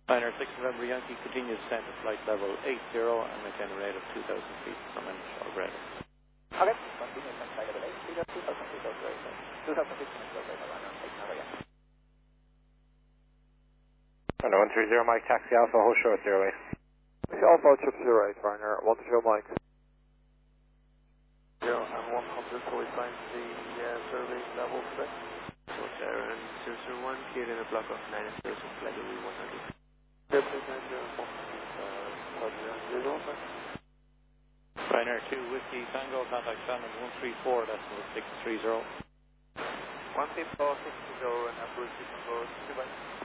Ryanair 6 November Yankee continues descent at flight level 80 and maintain a rate of 2,000 feet per minute or greater. Okay, continue descent flight level 80, 2,000 feet or greater. 2,000 feet per minute or greater, Ryanair 6 November Yankee. Ryanair 130 Mike, taxi Alpha, hold short 08. Alpha, chip 08, Ryanair 130 Mike. 0 and 100, so we find the survey level 6. So Sarah and 001, cleared in a block of 9 and 0, flight level 100. Yep, 904. Ryanair 2 Whiskey Tango, contact Shannon 134, decimal 630. 134, 630, and Apple 6 goes, goodbye.